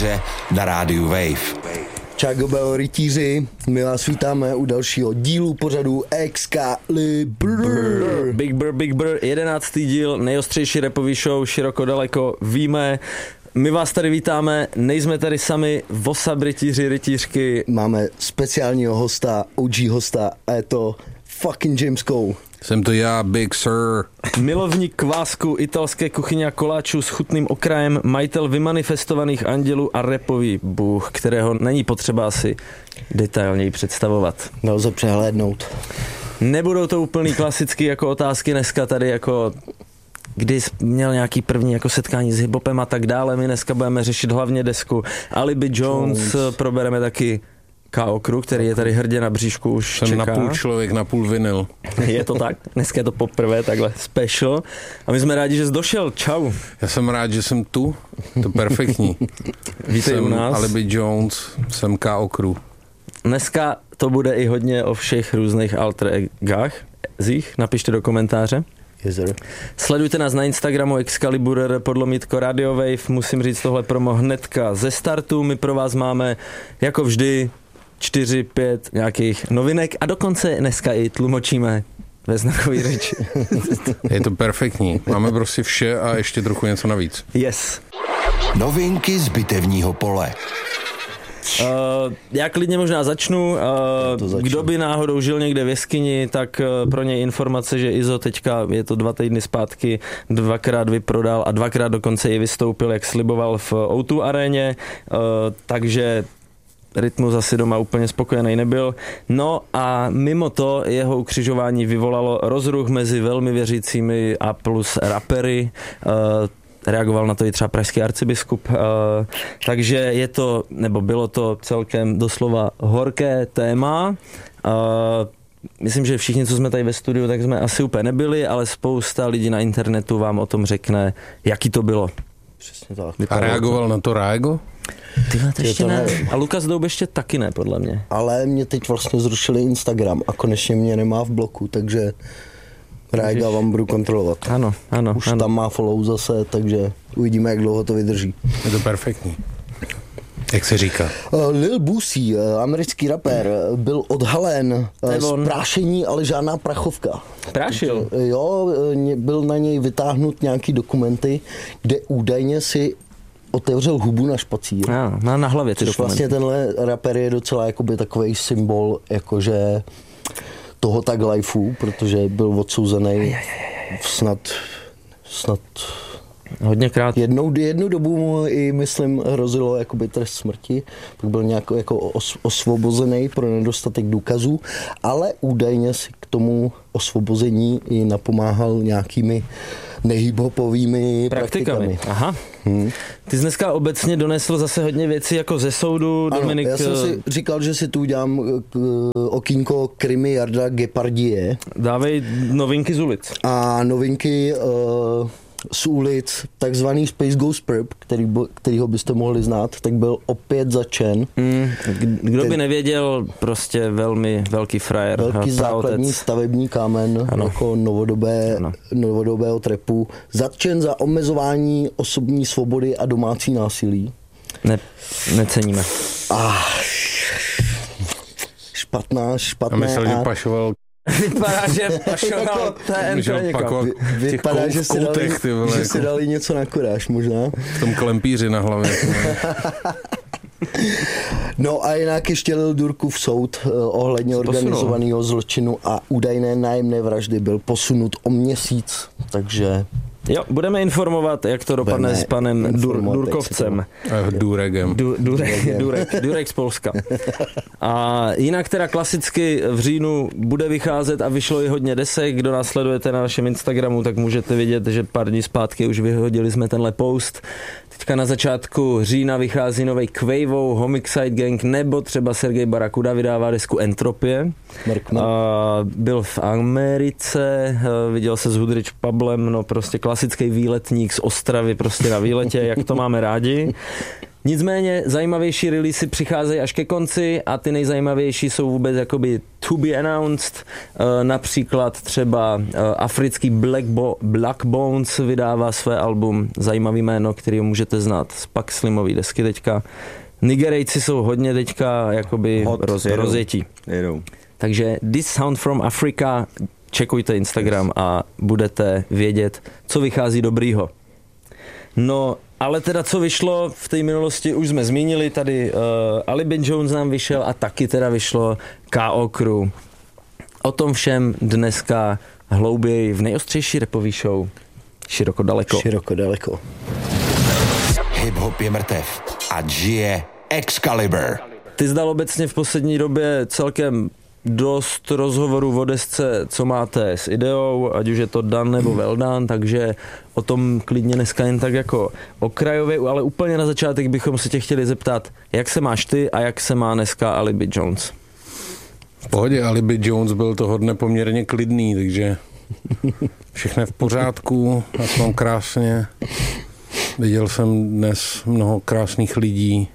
rytíře na rádiu Wave. Čago rytíři, my vás vítáme u dalšího dílu pořadu Excalibur. Big Brr, 11. díl, nejostřejší rapový show, široko daleko, víme. My vás tady vítáme, nejsme tady sami, Vosa rytířky. Máme speciálního hosta, OG hosta a je to fucking James Cole. Jsem to já, Big Sir. Milovník kvásku, italské kuchyně a koláčů s chutným okrajem, majitel vymanifestovaných andělů a rapový bůh, kterého není potřeba asi detailněji představovat. Nelze přehlédnout. Nebudou to úplný klasický jako otázky dneska tady jako kdy jsi měl nějaký první jako setkání s hiphopem a tak dále. My dneska budeme řešit hlavně desku Alibi Jones. Probereme taky K.O. Crew, který je tady hrdě na bříšku, už Jsem čeká. napůl člověk, napůl vinyl. Je to tak, dneska je to poprvé takhle special. A my jsme rádi, že jsi došel, čau. Já jsem rád, že jsem tu, to perfektní. Vítej u nás. Alibi Jones, jsem K.O. Crew. Dneska to bude i hodně o všech různých alter egách. Napište do komentáře. Yes, sir. Sledujte nás na Instagramu Excalibur podlomítko Radio Wave. Musím říct tohle promo hnedka ze startu. My pro vás máme jako vždy 4-5 nějakých novinek a dokonce dneska i tlumočíme ve znakový řeči. Je to perfektní. Máme prostě vše a ještě trochu něco navíc. Yes. Novinky z bitevního pole. Já klidně možná začnu. Kdo by náhodou žil někde v jeskyni, tak pro něj informace, že Izo teďka, je to 2 týdny zpátky, 2krát vyprodal a 2krát dokonce i vystoupil, jak sliboval v O2 aréně, takže Rytmus asi doma úplně spokojený nebyl. No a mimo to jeho ukřižování vyvolalo rozruch mezi velmi věřícími a plus rapery. Reagoval na to i třeba pražský arcibiskup. Takže je to, nebo bylo to celkem doslova horké téma. Myslím, že všichni, co jsme tady ve studiu, tak jsme asi úplně nebyli, ale spousta lidí na internetu vám o tom řekne, jaký to bylo. Přesně tak. A reagoval na to Rágo? Tyhle to ještě to ne. nevím. A Lukas Doub ještě taky ne, podle mě. Ale mě teď vlastně zrušili Instagram a konečně mě nemá v bloku, takže Rága vám budu kontrolovat. Ano. Už tam má follow zase, takže uvidíme, jak dlouho to vydrží. Je to perfektní. Jak se říká? Lil Boosie, americký rapper, byl odhalen z prášení, ale žádná prachovka. Prášil? Jo, byl na něj vytáhnut nějaký dokumenty, kde údajně si otevřel hubu na špacír. Má na hlavě ty Což dokumenty. vlastně tenhle rapper je docela jakoby takovej symbol, jakože toho tag lifeu, protože byl odsouzený snad Hodněkrát. jednu dobu mu i, myslím, hrozilo jakoby trest smrti, pak byl nějak jako osvobozený pro nedostatek důkazů, ale údajně si k tomu osvobození i napomáhal nějakými nehiphopovými praktikami. Aha. Ty jsi dneska obecně donesl zase hodně věcí jako ze soudu, Ano, Dominik. já jsem si říkal, že si tu udělám okýnko Krimi Jarda Gepardie. Dávej novinky z ulic. A novinky z ulic, takzvaný Space Ghost Perp, kterýho byste mohli znát, tak byl opět začen. Kdo by nevěděl, prostě velmi velký frajer. Velký základní stavební kámen jako novodobého trapu. Zatčen za omezování osobní svobody a domácí násilí. Neceníme. Špatné. A myslel, že pašoval Vypadá, že pašoval TNT někam. Vypadá, že si dali něco na kuráž možná. v tom klempíři na hlavě. No a jinak ještě Lil Durkův soud ohledně organizovaného zločinu a údajné nájemné vraždy byl posunut o měsíc, takže... Jo, budeme informovat, jak to dopadne s panem Durkovcem. Duregem. Durek z Polska. A jinak teda klasicky v říjnu bude vycházet a vyšlo i hodně desek. Kdo nás sledujete na našem Instagramu, tak můžete vidět, že pár dní zpátky už vyhodili jsme tenhle post. Teďka na začátku října vychází novej Quavo, Homicide Gang, nebo třeba Sergej Barakuda vydává desku Entropie. Byl v Americe, viděl se s Hoodrich Pablem, no prostě klasický výletník z Ostravy prostě na výletě, jak to máme rádi. Nicméně zajímavější releasy přicházejí až ke konci a ty nejzajímavější jsou vůbec jakoby to be announced. Například třeba africký Black Bones vydává své album, zajímavý jméno, který můžete znát z pak slimový desky teďka. Nigerejci jsou hodně teďka jakoby rozjetí. Takže This Sound from Africa, čekujte Instagram a budete vědět, co vychází dobrýho. No, ale teda co vyšlo v té minulosti, už jsme zmínili, tady Alibi Jones nám vyšel a taky teda vyšlo K.O. Crew. O tom všem dneska hlouběji v nejostřejší rapový show Široko daleko. Široko daleko. Hip-hop je mrtev a žije Excalibur. Ty zdal obecně v poslední době celkem dost rozhovorů o desce, co máte s ideou, ať už je to done nebo well done, takže o tom klidně dneska jen tak jako okrajově, ale úplně na začátek bychom se tě chtěli zeptat, jak se máš ty a jak se má dneska Alibi Jones? V pohodě, Alibi Jones byl toho dne poměrně klidný, takže všechno je v pořádku, já mám krásně. Viděl jsem dnes mnoho krásných lidí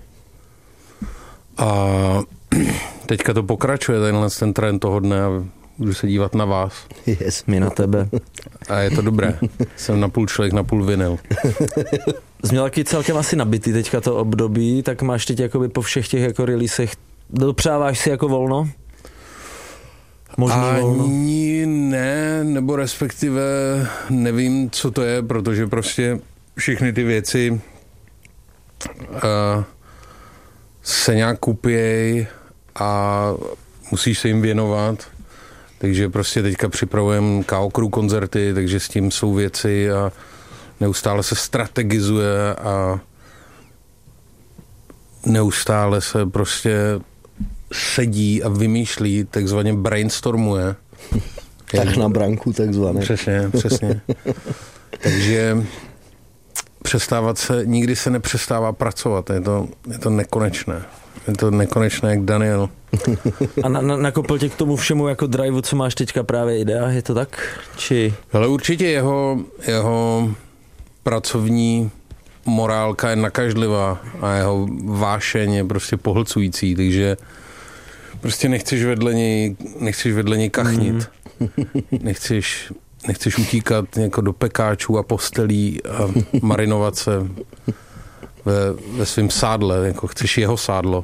a teďka to pokračuje, ten trend toho dne a budu se dívat na vás. Yes. My na tebe. A je to dobré. Jsem napůl člověk, napůl vinyl. Jsi měl taky celkem asi nabitý teďka to období, tak máš teď jakoby po všech těch jako releasech, dopřáváš si jako volno? Možný volno? Ani ne, nebo respektive nevím, co to je, protože prostě všechny ty věci se nějak kupěj a musíš se jim věnovat. Takže prostě teďka připravujeme K.O. Crew koncerty, takže s tím jsou věci a neustále se strategizuje a neustále se prostě sedí a vymýšlí, takzvaně brainstormuje. Tak na branku takzvaně. Přesně. Takže nikdy se nepřestává pracovat, je to nekonečné. Je to nekonečné jak Daniel. A nakopl tě k tomu všemu jako driveu, co máš teďka právě idea, je to tak? Či... Ale určitě jeho pracovní morálka je nakažlivá a jeho vášeň je prostě pohlcující, takže prostě nechceš vedle něj kachnit. Nechceš utíkat jako do pekáčů a postelí a marinovat se ve svém sádle, jako chceš jeho sádlo.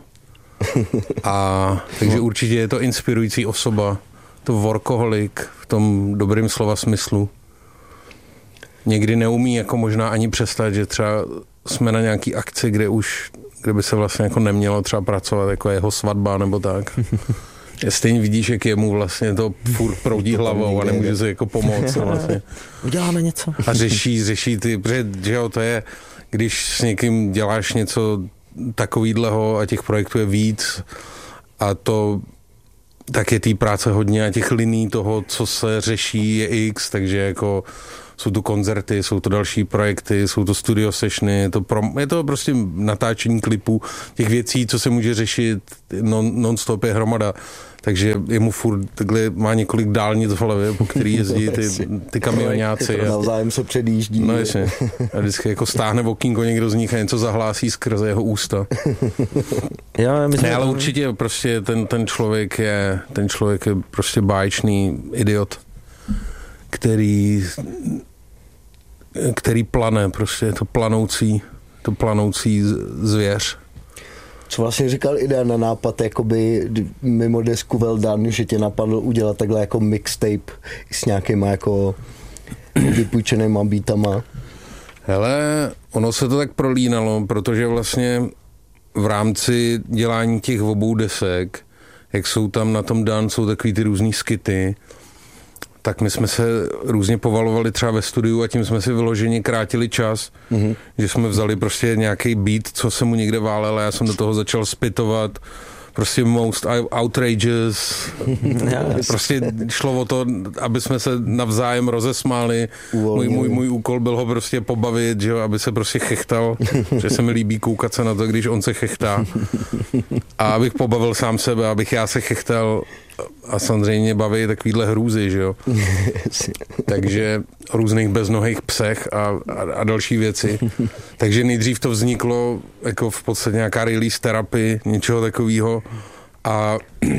A takže určitě je to inspirující osoba, to workoholik v tom dobrým slova smyslu. Někdy neumí jako možná ani přestat, že třeba jsme na nějaký akci, kde by se vlastně jako nemělo třeba pracovat, jako jeho svatba nebo tak. Stejně vidíš, jak jemu vlastně to furt proudí hlavou a nemůže se jako pomoct. Vlastně. Uděláme něco. A řeší ty, protože to je, když s někým děláš něco takovýhleho a těch projektů je víc a to tak je té práce hodně a těch liní toho, co se řeší, je x, takže jako jsou to koncerty, jsou to další projekty, jsou to studio sessiony, je to prostě natáčení klipů, těch věcí, co se může řešit non-stop je hromada. Takže jemu furt takhle má několik dálnic v hlavě, po který jezdí ty kamionáci. Navzájem se předjíždí. No jasně. A vždycky jako stáhne okýnko někdo z nich a něco zahlásí skrze jeho ústa. Ale určitě prostě ten člověk je prostě báječný idiot, který plane, prostě je to planoucí zvěř. Co vlastně říkal idea na nápad, jakoby mimo desku Well Done, že tě napadlo udělat takhle jako mixtape s nějakýma jako vypůjčenýma beatama? Hele, ono se to tak prolínalo, protože vlastně v rámci dělání těch obou desek, jak jsou tam na tom Done, jsou takový ty různý skity, tak my jsme se různě povalovali třeba ve studiu a tím jsme si vyloženě krátili čas, že jsme vzali prostě nějaký beat, co se mu někde válel a já jsem do toho začal spitovat prostě most outrageous. Prostě šlo o to, aby jsme se navzájem rozesmáli. Můj úkol byl ho prostě pobavit, že, aby se prostě chechtal, že se mi líbí koukat se na to, když on se chechtá. A abych pobavil sám sebe, abych já se chechtal a samozřejmě baví takovýhle hrůzy, že jo. Takže o různých beznohých psech a další věci. Takže nejdřív to vzniklo jako v podstatě nějaká release terapie, něčeho takového a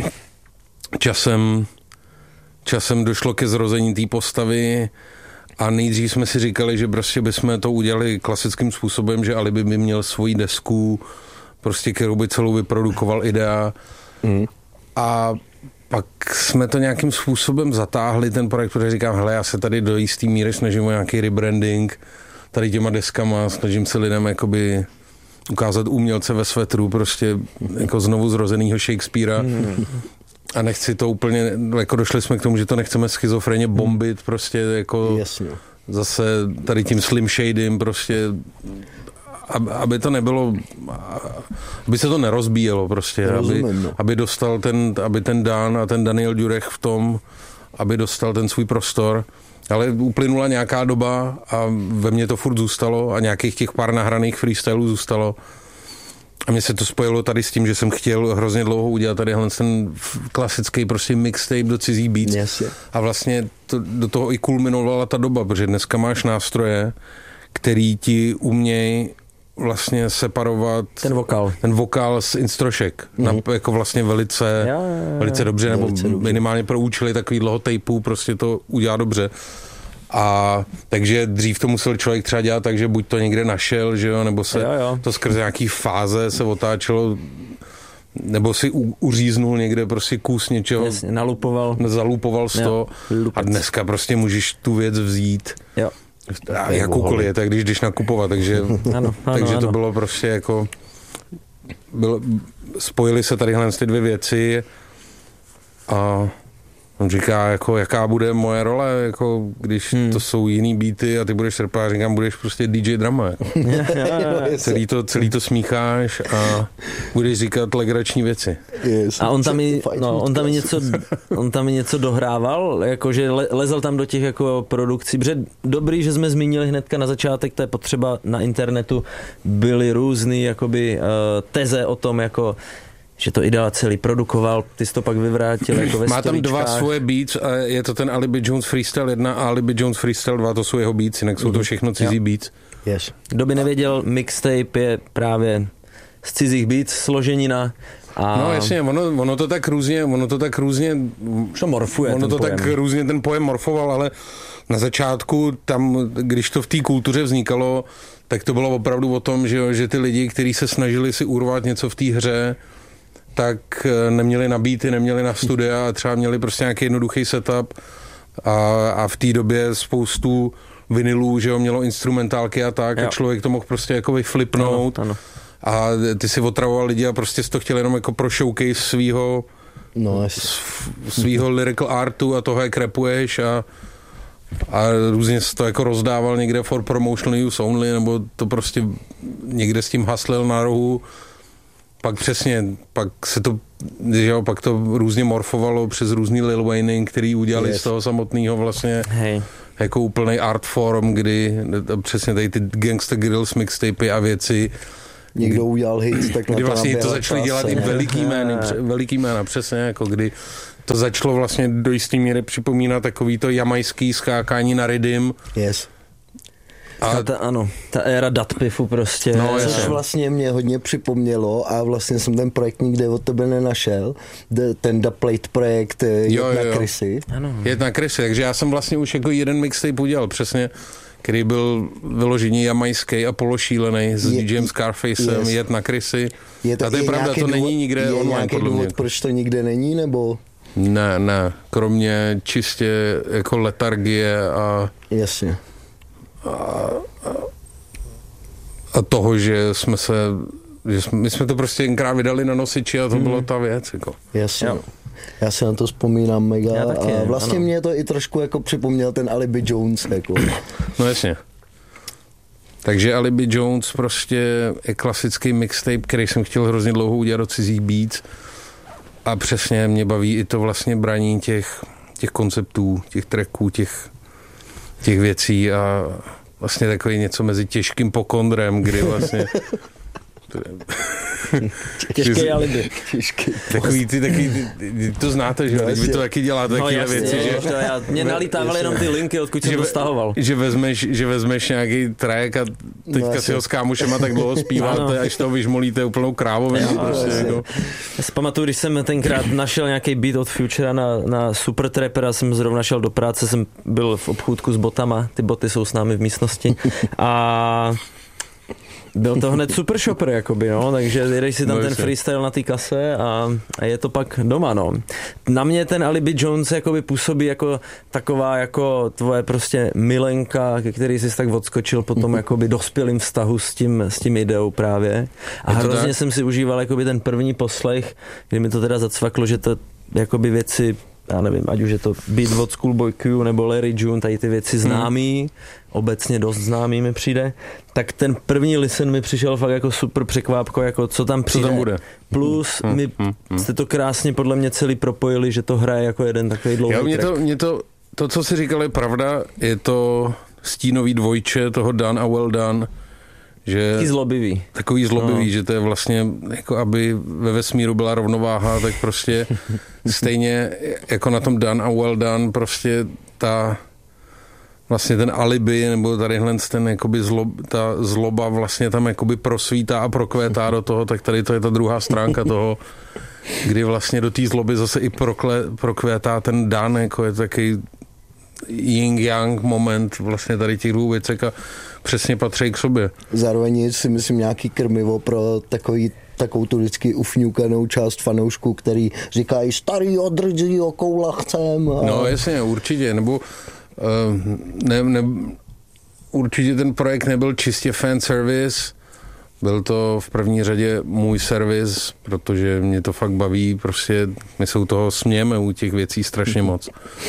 časem došlo ke zrození té postavy a nejdřív jsme si říkali, že prostě bychom to udělali klasickým způsobem, že Alibi by měl svoji desku, prostě kterou by celou vyprodukoval Idea. A pak jsme to nějakým způsobem zatáhli, ten projekt, protože říkám, hele, já se tady do jistý míry snažím o nějaký rebranding tady těma deskama, snažím se lidem jakoby ukázat umělce ve svetru, prostě jako znovu zrozenýho Shakespearea. A nechci to úplně, jako došli jsme k tomu, že to nechceme schizofreně bombit, prostě jako Jasně. zase tady tím slim shadem, prostě aby to nebylo, aby se to nerozbíjelo prostě, aby dostal aby ten Dan a ten Daniel Durech v tom, aby dostal ten svůj prostor, ale uplynula nějaká doba a ve mně to furt zůstalo a nějakých těch pár nahraných freestylů zůstalo a mně se to spojilo tady s tím, že jsem chtěl hrozně dlouho udělat tady ten klasický prostě mixtape do cizí beats. Yes. A vlastně do toho i kulminovala ta doba, protože dneska máš nástroje, který ti umějí vlastně separovat ten vokál z instrošek. Jako vlastně velice dobře, nebo minimálně pro účely takovýhleho tapeu prostě to udělá dobře. A takže dřív to musel člověk třeba dělat tak, že buď to někde našel, že jo, nebo se to skrze nějaký fáze se otáčelo, nebo si uříznul někde prostě kus něčeho. Jasně, zalupoval z toho. A dneska prostě můžeš tu věc vzít. Jo. A jakoukoliv je, tak když jdeš nakupovat, takže to bylo prostě jako spojily se tadyhle ty dvě věci a on říká, jako, jaká bude moje role, jako, když to jsou jiný beaty a ty budeš trpát, já říkám, budeš prostě DJ drama. Jako. celý to smícháš a budeš říkat legrační věci. Yes. A on tam něco dohrával, jakože lezl tam do těch jako produkcí, protože dobrý, že jsme zmínili hnedka na začátek, to je potřeba na internetu, byly různý jakoby teze o tom, jako že to Idea celý produkoval, ty jsi to pak vyvrátil jako ve Má tam storíčkách. 2 svoje beats, a je to ten Alibi Jones Freestyle 1 a Alibi Jones Freestyle 2, to jsou jeho beats, jinak jsou to všechno cizí beats. Yes. Kdo by nevěděl, mixtape je právě z cizích beats, složenina. A no jasně, ono to tak různě to morfuje ono to pojem. Tak různě ten pojem morfoval, ale na začátku tam, když to v té kultuře vznikalo, tak to bylo opravdu o tom, že ty lidi, kteří se snažili si urvat něco v té hře, tak neměli na beaty, neměli na studia a třeba měli prostě nějaký jednoduchý setup a v té době spoustu vinylů, že jo, mělo instrumentálky a tak a člověk to mohl prostě jako vyflipnout. Ano. A ty si otravoval lidi a prostě jsi to chtěl jenom jako pro showcase svýho lyrical artu a toho, jak rapuješ a různě se to jako rozdával někde for promotional use only, nebo to prostě někde s tím haslil na rohu. Pak to různě morfovalo přes různý Lil Wayne, který udělali z toho samotného vlastně jako úplnej art form, kdy přesně tady ty Gangsta Grills mixtapy a věci. Někdo udělal hit, tak kdy vlastně to začali dělat i veliký jména, přesně, jako kdy to začalo vlastně do jistý míry připomínat takový to jamajský skákání na rhythm. Yes. Ta éra Datpifu prostě. No, což vlastně mě hodně připomnělo a vlastně jsem ten projekt nikde od tebe nenašel. Ten The Plate projekt Jet na Krysy. Jet na Krysy, takže já jsem vlastně už jako jeden mixtape udělal, přesně, který byl vyložený jamajský a pološílený s DJem Scarfacem, Jet na Krysy. A to je pravda, to není nikde online podle mě. Proč to nikde není, nebo? Ne, kromě čistě jako letargie a... Jasně. A toho, že my jsme to prostě jenkrát vydali na nosiči a to byla ta věc. Jako. Jasně. Já si na to vzpomínám mega a vlastně mě to i trošku jako připomněl ten Alibi Jones. Jako. No jasně. Takže Alibi Jones prostě je klasický mixtape, který jsem chtěl hrozně dlouho udělat do cizích beats a přesně mě baví i to vlastně braní těch konceptů, těch tracků, těch věcí a vlastně takový něco mezi těžkým pokondrem, kdy vlastně Těžký alibi. Takový ty, to znáte, že? Vy to taky děláte, takové věci, že? Mě nalítávaly jenom ty linky, odkud jsem to stahoval. Že vezmeš nějaký track a teďka si ho s kámošema tak dlouho zpíváte, až toho vyžmolíte úplnou krávovinu. Prostě, jako. Já si pamatuju, když jsem tenkrát našel nějaký beat od Futura na Super Trapper a jsem zrovna šel do práce, jsem byl v obchůdku s botama, ty boty jsou s námi v místnosti a byl to hned Super Shopper, jakoby, no, takže jedeš si tam ten freestyle na té kase a je to pak doma, no. Na mě ten Alibi Jones jakoby působí jako taková jako tvoje prostě milenka, ke který jsi tak odskočil potom jakoby dospělým vztahu s tím ideou právě. A hrozně jsem si užíval jakoby ten první poslech, kdy mi to teda zacvaklo, že to jakoby věci, já nevím, ať už je to beat od Schoolboy Q nebo Larry June, tady ty věci známý, obecně dost známý mi přijde, tak ten první listen mi přišel fakt jako super překvápko, jako co tam přijde. Co tam bude. Plus jste to krásně podle mě celý propojili, že to hraje jako jeden takový dlouhý track. Mě to, co jsi říkal, je pravda, je to stínový dvojče toho Done a Well Done, že takový zlobivý, že to je vlastně jako aby ve vesmíru byla rovnováha, tak prostě stejně jako na tom Done a Well Done prostě vlastně ten alibi nebo tadyhle ten jakoby ta zloba vlastně tam jakoby prosvítá a prokvétá do toho, tak tady to je ta druhá stránka toho, kdy vlastně do té zloby zase i prokvétá ten Dan, jako je taky yin-yang moment vlastně tady těch dvou věcek a přesně patří k sobě. Zároveň si myslím nějaký krmivo pro takovou tu vždycky ufňukanou část fanoušků, který říkají starýho drzího koula chcem. No jasně, určitě, nebo určitě ten projekt nebyl čistě fan service, byl to v první řadě můj servis, protože mě to fakt baví, prostě my se u toho smějeme u těch věcí strašně moc.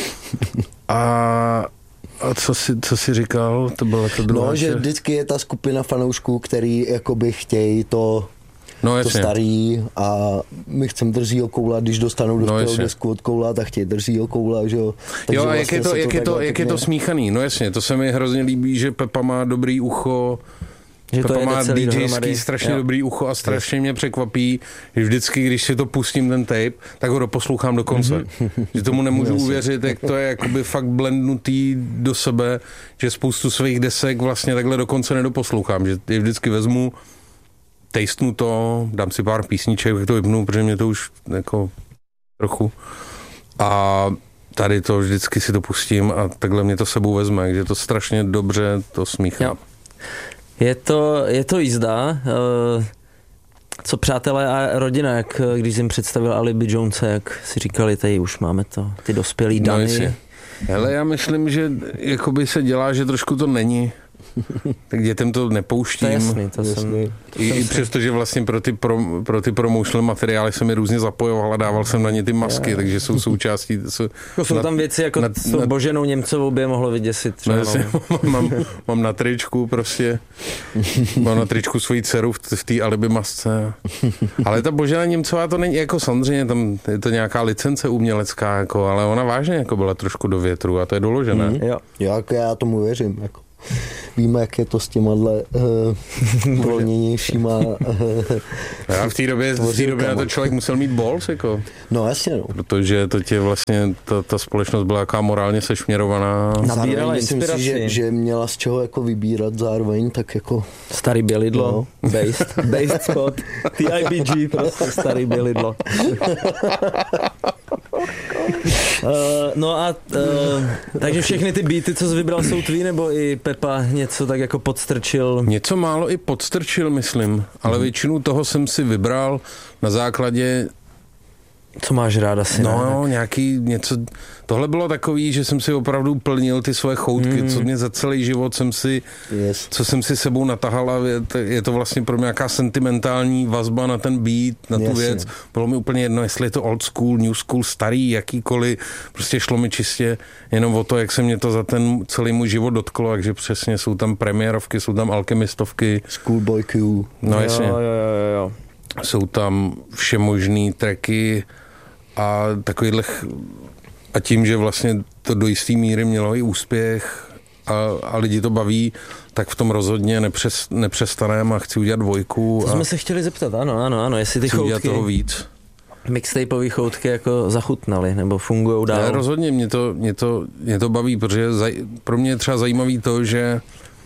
A co jsi říkal? To byla ta druhá. No, že vždycky je ta skupina fanoušků, který jakoby chtějí to starý a my chceme Drzího koula, když dostanou dospělou desku od Koula, tak chtějí Drzího koula, že jo. Takže jo, a jak je to smíchaný? No jasně, to se mi hrozně líbí, že Pepa má dobrý ucho, Pepa má DJský strašně dobrý ucho a strašně mě překvapí, že vždycky, když si to pustím ten tape, tak ho doposlouchám do konce. Že tomu nemůžu uvěřit, jak to je jakoby fakt blendnutý do sebe, že spoustu svých desek vlastně takhle do konce nedoposlouchám, že je vždycky vezmu, tastenu to, dám si pár písniček, jak to vypnu, protože mě to už jako trochu. A tady to vždycky si to pustím a takhle mě to sebou vezme, takže to strašně dobře to smíchá. Je to jízda. Co přátelé a rodina, jak když jim představil Alibi Jonese, jak si říkali, tady už máme to, ty dospělý Dany. No, hele, já myslím, že jakoby se dělá, že trošku to není. Tak dětem to nepouštím. To je jasný. I přesto, že vlastně pro ty promotional materiály jsem je různě zapojoval a dával jsem na ně ty masky, takže jsou součástí. Jsou tam věci, jako s Boženou Němcovou by je mohlo vyděsit. Mám na tričku prostě, mám na tričku svoji dceru v té Alibi masce. Ale ta Božena Němcová to není, jako samozřejmě tam je to nějaká licence umělecká, jako, ale ona vážně jako byla trošku do větru a to je doložené. Jo, já tomu věřím, jako. Víme, jak je to s těmahle volněnějšíma v té době na to člověk musel mít balls, jako. No jasně, no. Protože to tě vlastně, ta společnost byla jaká morálně sešměrovaná. Nabírala inspiraci. Myslím si, že měla z čeho jako vybírat zároveň, tak jako... Starý bělidlo, based spot, TIBG, prostě starý bělidlo. Takže všechny ty beaty, co jsi vybral, jsou tvý, nebo i Pepa něco tak jako podstrčil? Něco málo i podstrčil, myslím, ale většinu toho jsem si vybral na základě... Co máš rád asi? Nějaký něco... Tohle bylo takový, že jsem si opravdu plnil ty svoje choutky, co mě za celý život co jsem si sebou natahal a je to vlastně pro mě nějaká sentimentální vazba na ten beat, na tu věc. Bylo mi úplně jedno, jestli je to old school, new school, starý, jakýkoliv. Prostě šlo mi čistě jenom o to, jak se mě to za ten celý můj život dotklo, takže přesně jsou tam premiérovky, jsou tam alchemistovky. Schoolboy Q. No jasně. Jo. Jsou tam všemožný tracky a takovýhle... A tím, že vlastně to do jistý míry mělo i úspěch a lidi to baví, tak v tom rozhodně nepřestaneme a chci udělat 2. To jsme se chtěli zeptat, ano, jestli ty choutky, toho víc. Mixtapeový choutky jako zachutnaly, nebo fungujou dál? Ne, rozhodně mě to baví, protože pro mě je třeba zajímavý to, že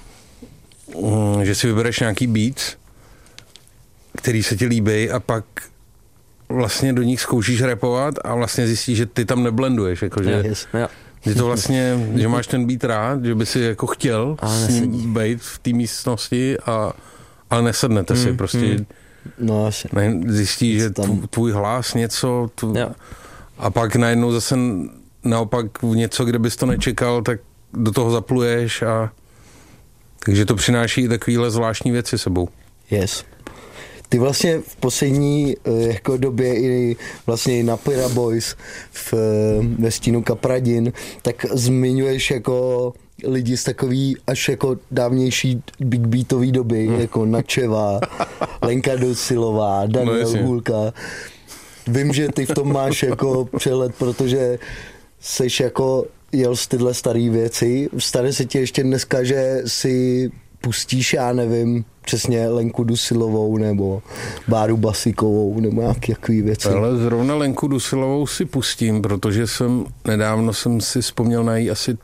si vybereš nějaký beat, který se ti líbí a pak vlastně do nich zkoušíš rapovat a vlastně zjistíš, že ty tam neblenduješ, jakože... Že to vlastně, že máš ten beat rád, že by si jako chtěl s ním být v té místnosti, ale nesednete si prostě. No asi. Zjistíš, že tvůj hlas něco a pak najednou zase naopak něco, kde bys to nečekal, tak do toho zapluješ takže to přináší takovýhle zvláštní věci sebou. Yes. Ty vlastně v poslední jako době i vlastně na Pira Boys ve stínu Kapradin, tak zmiňuješ jako lidi z takový až jako dávnější big beatový doby, jako Načeva, Lenka Dosilová, Daniel Hůlka. Vím, že ty v tom máš jako přehled, protože seš jako jel z tyhle staré věci. Stane se ti ještě dneska, že si pustíš, já nevím, přesně Lenku Dusilovou nebo Báru Basikovou nebo nějaký takový věci. Ale zrovna Lenku Dusilovou si pustím, protože nedávno jsem si vzpomněl na její asi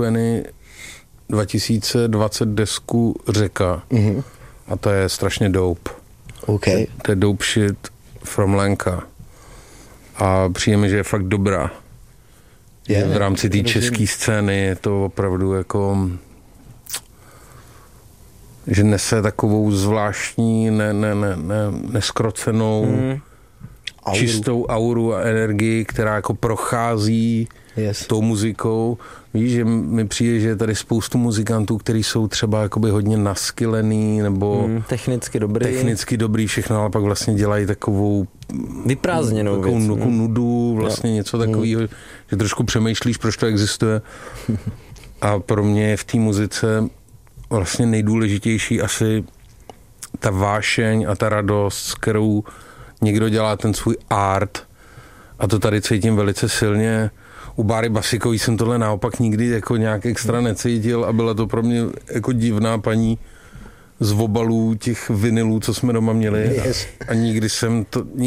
2020 desku Řeka. A to je strašně dope. Okay. To je dope shit from Lenka. A přijde mi, že je fakt dobrá. V rámci té české scény je to opravdu jako... že nese takovou zvláštní, neskrocenou, čistou auru a energii, která jako prochází tou muzikou. Víš, že mi přijde, že je tady spoustu muzikantů, kteří jsou třeba jakoby hodně naskylený, nebo technicky dobrý všechno, ale pak vlastně dělají takovou vyprázdněnou věc. Takovou nudu, vlastně něco takového, že trošku přemýšlíš, proč to existuje. A pro mě je v té muzice vlastně nejdůležitější asi ta vášeň a ta radost, s kterou někdo dělá ten svůj art, a to tady cítím velice silně. U Báry Basikový jsem tohle naopak nikdy jako nějak extra necítil a byla to pro mě jako divná paní z obalů těch vinylů, co jsme doma měli. A nikdy jsem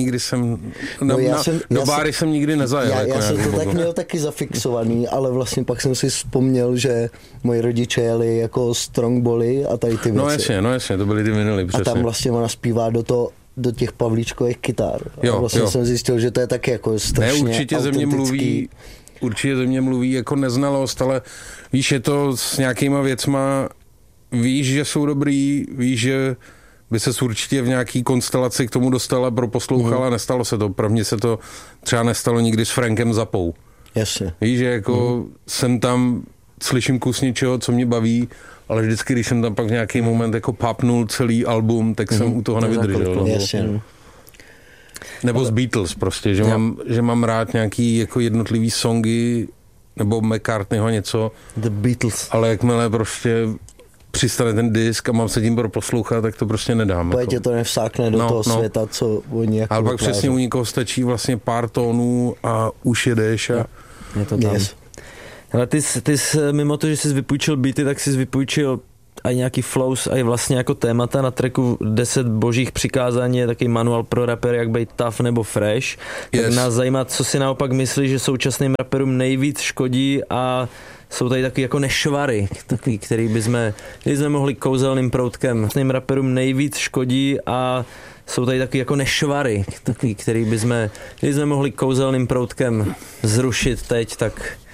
do Báry jsem nikdy nezajel. Já jsem to tak měl taky zafixovaný, ale vlastně pak jsem si vzpomněl, že moji rodiče jeli jako Strongboli a tady ty věci. No jasně, to byly ty vinily, přesně. A tam vlastně ona zpívá do těch pavlíčkových kytar. A vlastně jsem zjistil, že to je taky jako strašně určitě ze mě mluví jako neznalost, ale víš, je to s nějakýma věcma, víš, že jsou dobrý, víš, že by ses určitě v nějaký konstelaci k tomu dostala, proposlouchala, nestalo se to. Pro mě se to třeba nestalo nikdy s Frankem Zappou. Jasně. Víš, že jako jsem tam, slyším kus něčeho, co mě baví, ale vždycky, když jsem tam pak v nějaký moment jako papnul celý album, tak jsem u toho nevydržel. Jasně. Nebo z Beatles prostě, že mám rád nějaký jako jednotlivý songy, nebo McCartneyho něco. The Beatles. Ale jakmile prostě přistane ten disk a mám se tím poslouchat, tak to prostě nedám. Pojď tě to nevsákne do toho světa, co oni jako ale pak přesně u někoho stačí vlastně pár tónů a už jedeš a... Je to tam. Yes. Ale ty jsi, mimo to, že jsi vypůjčil beaty, tak jsi vypůjčil a nějaký flows a i vlastně jako témata na tracku 10 božích přikázání je takový manuál pro rapery, jak být tough nebo fresh. Tak nás zajímá, co si naopak myslíš, že současným raperům nejvíc škodí a jsou tady takový jako nešvary, takový, který bychom mohli kouzelným proutkem. Současným raperům nejvíc škodí a jsou tady takový jako nešvary, takový, který bychom mohli kouzelným proutkem zrušit teď, tak